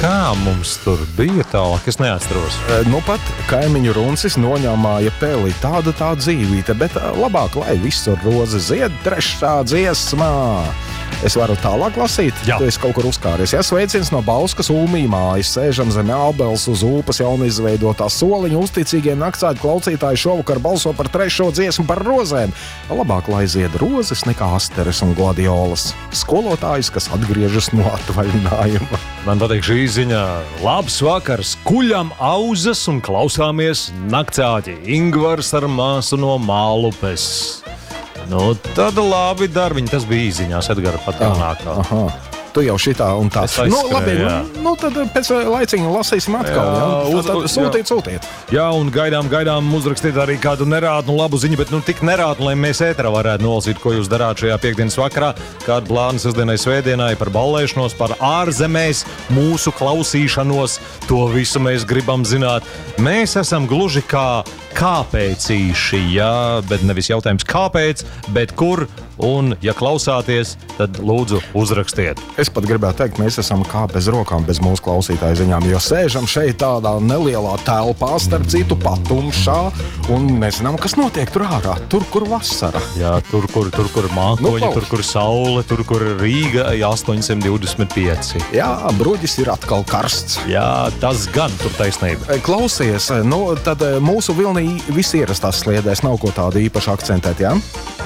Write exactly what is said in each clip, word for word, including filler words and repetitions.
kā mums tur bija tālāk, es neatceros. Nu pat kaimiņu runcis noņēmāja peli, tāda tā dzīvīte, bet labāk, lai visur roze zied, trešā dziesmā. Es varu tālāk lasīt, Jā. Tu esi kaut kur uzkāries. Ja, sveiciens no Bauskas Ulmī mājas, sēžam zem Ābeles uz Ūpas jaunizveidotā soliņa, uzticīgie naktsāļu klausītāji šovakar balso par trešo dziesmu par rozēm. Labāk, lai zied rozes nekā asteres un gladiolas. Skolotājs, kas atgriežas no atvaļinājuma. Man patīk šī ziņā. Labs vakars, kuļam auzas un klausāmies naktsāķi. Ingvars ar māsu no Mālupes. Nu, tad labi darbiņi, tas bija īziņās Edgara patānākā. Aha. Tu jau šitā un tā. Es aizskrēju, nu, labi, jā. nu, nu, tad pēc laiciņa lasīsim atkal. Jā, Jā, uz- tad, tad uz- sūtīt, sūtīt. Jā, un gaidām, gaidām uzrakstīt arī kādu nerādu un labu ziņu, bet nu tik nerādu, lai mēs ēterā varētu nolasīt, ko jūs darāt šajā piekdienas vakarā, kādu plānu sestdienai, svētdienai, par ballēšanos, par ārzemēs, mūsu klausīšanos. To visu mēs gribam zināt. Mēs esam gluži kā kāpēcīši, jā, bet nevis jautājums kāpēc, bet kur, un ja klausāties, tad lūdzu uzrakstiet. Es pat gribētu teikt, mēs esam kā bez rokām, bez mūsu klausītāju ziņām, jo sēžam šeit tādā nelielā telpā, starp citu patumšā, un nezinām, kas notiek tur ārā, tur, kur vasara. Jā, tur, kur, tur, kur mākoņi, Nu, tur, kur saule, tur, kur Rīga astoņsimt divdesmit pieci. Jā, bruģis ir atkal karsts. Jā, tas gan tur taisnība. Klausies, nu, tad mūsu vilnī viss ierastās sliedēs, nav ko tādu īpaši akcentēt, jā?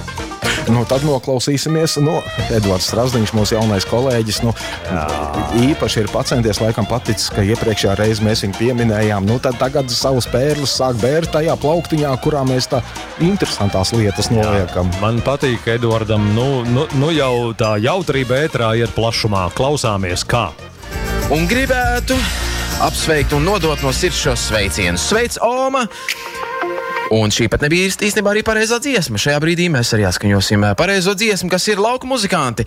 Nu, tad noklausīsimies, nu, Edvards Strazdiņš, mūsu jaunais kolēģis, nu, īpaši ir pacenties, laikam paticis, ka iepriekšējā reize mēs viņu pieminējām, nu, tad tagad savus pērlus sāk bērt tajā plauktiņā, kurā mēs tā interesantās lietas noliekam. Man patīk, ka Edvardam, nu, nu, nu jau tā jautrība ētrā iet plašumā. Klausāmies, kā. Un gribētu apsveikt un nodot no sirds šos sveicienus. Sveic, Oma! Un šī pat nebija īsti- īstenībā arī pareizā dziesma. Šajā brīdī mēs arī atskaņosim pareizo dziesmu, kas ir lauku muzikanti.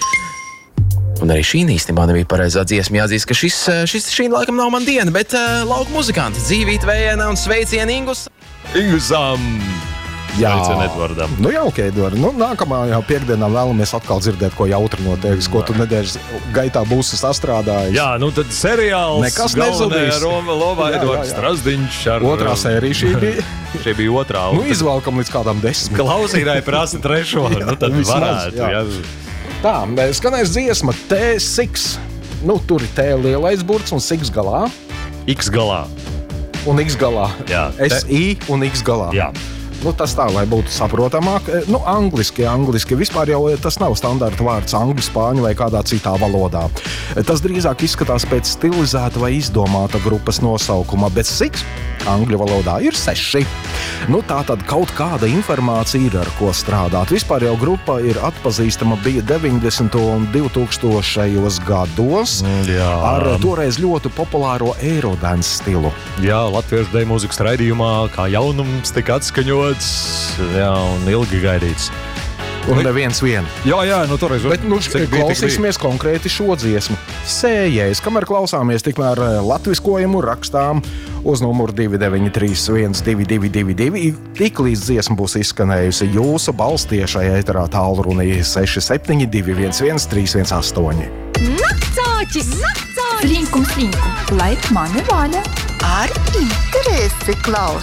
Un arī šī īstenībā nebija pareizā dziesma. Jāatzīst, ka šis, šis šī laikam nav man diena, bet uh, lauku muzikanti Dzīvīt Vējēna un sveicieni Ingus. Ingusam! Jā, Sveicien Edvardam. Nu, jauki, Edvard. Nu, nākamā jau piekdienā vēlamies atkal dzirdēt, ko jautri notiek, ko tu nedēļas gaitā būsi sastrādājis. Jā, nu tad seriāls. Nekas galvenajā nezudīs. Roma lomā Jā, Edvards jā, jā. Strazdiņš. Ar, Otrā sērija šī bija. Šī bija otrā. Nu, izvalkam līdz kādām desmit. Klausītāji prasa trešo. Nu tad vismaz, varētu. jā. Jā. Tā, skanēs dziesma T six. Nu, tur ir T lielais burts un six galā. X galā. Un X galā. Jā, S I un X galā. Jā. Nu, tas tā, lai būtu saprotamāk. Nu, angliski, angliski. Vispār jau tas nav standarta vārds angļu, spāņu vai kādā citā valodā. Tas drīzāk izskatās pēc stilizēta vai izdomāta grupas nosaukuma, bet six angļu valodā ir seši. Nu, tā tad kaut kāda informācija ir, ar ko strādāt. Vispār jau grupa ir atpazīstama bija deviņdesmito un divtūkstošajos gados Jā. ar toreiz ļoti populāro Eurodance stilu. Jā, latviešu deju mūzikas raidījumā, kā jaunums tika atskaņots, jā, un ilgi gaidīts. Un neviens vien. Jā, jā, nu toreiz. Bet nu, cik bija, tik klausīsimies konkrēti šo dziesmu. Sējējs, kamēr klausāmies, tikmēr latviskojumu rakstām uz numuru divi deviņi trīs viens divi divi divi divi. Tik līdz dziesma būs izskanējusi jūsu balss tiešai ēterā tālrunī seši septiņi divi viens viens trīs viens astoņi. Naktsāķis! Naktsāķis! Slinkums, slinkums, lai mani vaļa! Ar interesi klausās.